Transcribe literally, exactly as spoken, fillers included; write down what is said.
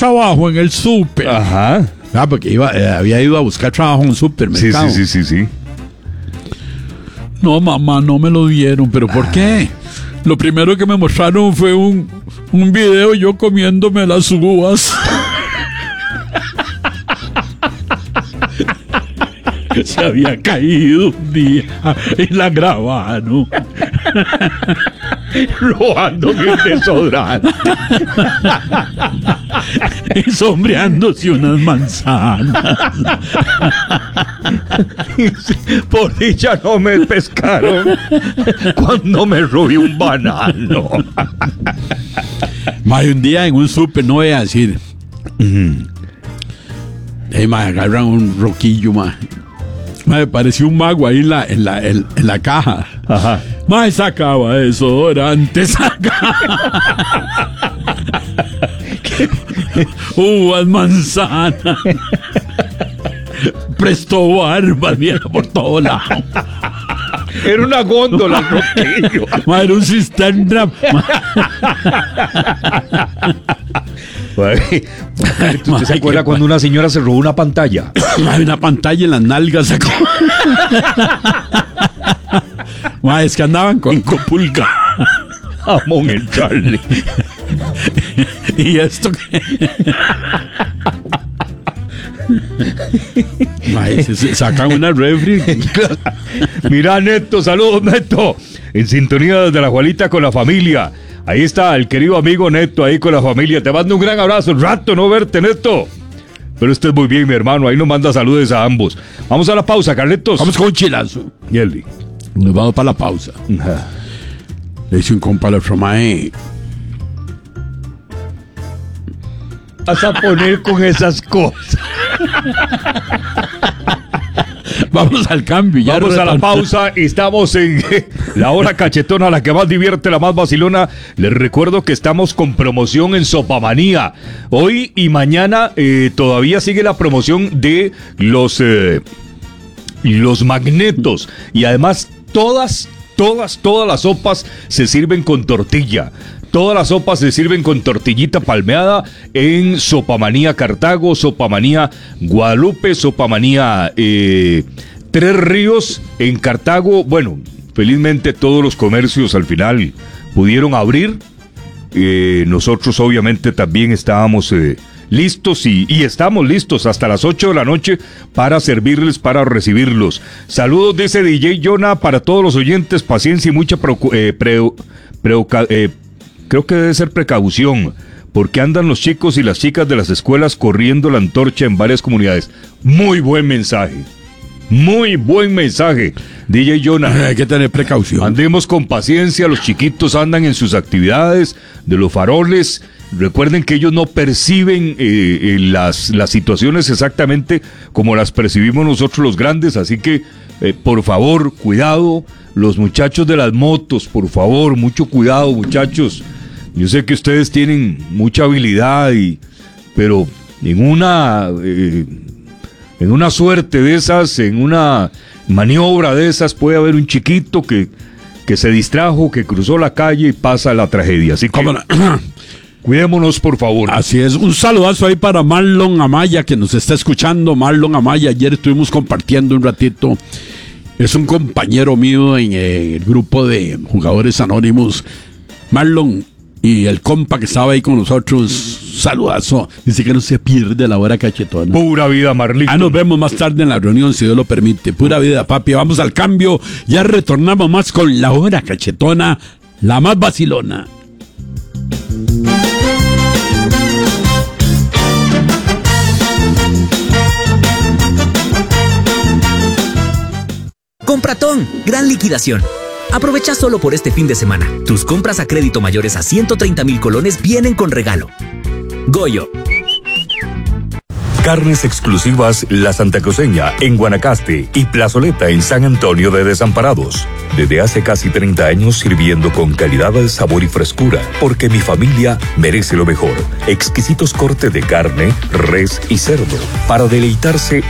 trabajo en el súper. Ajá. Ah, porque iba, eh, había ido a buscar trabajo en un supermercado. Sí, sí, sí, sí, sí. No, mamá, no me lo dieron. ¿Pero por qué? Lo primero que me mostraron fue un, un video yo comiéndome las uvas. Se había caído un día y la grabaron. Robándome un desodorante. Y sombreándose unas manzanas. Por dicha no me pescaron cuando me robé un banano. Ma, un día en un súper, no voy a decir. Uh-huh. Hey, ma, agarran un roquillo, ma. Ma, me pareció un mago ahí en la, en la, en, en la caja. Ajá. Ma, sacaba desodorante, sacaba uvas, manzanas, Presto Barba, mira, por todo lado. Era una góndola, el roquillo. Ma, era un cisterna. ¿Usted se acuerda cuando una señora se robó una pantalla? Hay una pantalla en las nalgas. Sacó. Ma, es que andaban con copulga. Jamón el Charlie. Y esto que. Ma, se, se sacan una refri. Mira, Neto, saludos, Neto. En sintonía desde la Juanita con la familia. Ahí está el querido amigo Neto, ahí con la familia. Te mando un gran abrazo. Un rato no verte, Neto. Pero estés muy bien, mi hermano. Ahí nos manda saludos a ambos. Vamos a la pausa, Carletos. Vamos con un chilazo. Yeldi. Nos vamos para la pausa. Ajá. Le hice un compa al otro, mae. Vas a poner con esas cosas. Vamos al cambio. Ya Vamos a la pausa. Estamos en la hora cachetona, la que más divierte, la más vacilona. Les recuerdo que estamos con promoción en Sopamanía. Hoy y mañana eh, todavía sigue la promoción de los, eh, los magnetos. Y además todas, todas, todas las sopas se sirven con tortilla. Todas las sopas se sirven con tortillita palmeada en Sopamanía Cartago, Sopamanía Guadalupe, Sopamanía eh, Tres Ríos en Cartago. Bueno, felizmente todos los comercios al final pudieron abrir. Eh, nosotros obviamente también estábamos eh, listos y, y estamos listos hasta las ocho de la noche para servirles, para recibirlos. Saludos, dice D J Jonah, para todos los oyentes, paciencia y mucha preocu- eh, pre- pre- eh, creo que debe ser precaución, porque andan los chicos y las chicas de las escuelas corriendo la antorcha en varias comunidades. Muy buen mensaje. Muy buen mensaje, D J Jonah. Hay que tener precaución. Andemos con paciencia, los chiquitos andan en sus actividades de los faroles. Recuerden que ellos no perciben eh, eh, las, las situaciones exactamente como las percibimos nosotros los grandes, así que eh, por favor, cuidado. Los muchachos de las motos, por favor, mucho cuidado, muchachos. Yo sé que ustedes tienen mucha habilidad, y, pero en una, eh, en una suerte de esas, en una maniobra de esas, puede haber un chiquito que, que se distrajo, que cruzó la calle y pasa la tragedia. Así que ¿Cómo no? cuidémonos, por favor. Así es. Un saludazo ahí para Marlon Amaya, que nos está escuchando. Marlon Amaya, ayer estuvimos compartiendo un ratito. Es un compañero mío en el grupo de jugadores anónimos. Marlon y el compa que estaba ahí con nosotros, saludazo. Dice que no se pierde la hora cachetona. Pura vida, Marlito. Ah, nos vemos más tarde en la reunión, si Dios lo permite. Pura vida, papi. Vamos al cambio. Ya retornamos más con la hora cachetona, la más vacilona. Compratón, gran liquidación. Aprovecha solo por este fin de semana. Tus compras a crédito mayores a ciento treinta mil colones vienen con regalo. Goyo. Carnes exclusivas La Santa Cruceña en Guanacaste y Plazoleta en San Antonio de Desamparados. Desde hace casi treinta años sirviendo con calidad, sabor y frescura, porque mi familia merece lo mejor. Exquisitos cortes de carne, res y cerdo, para deleitarse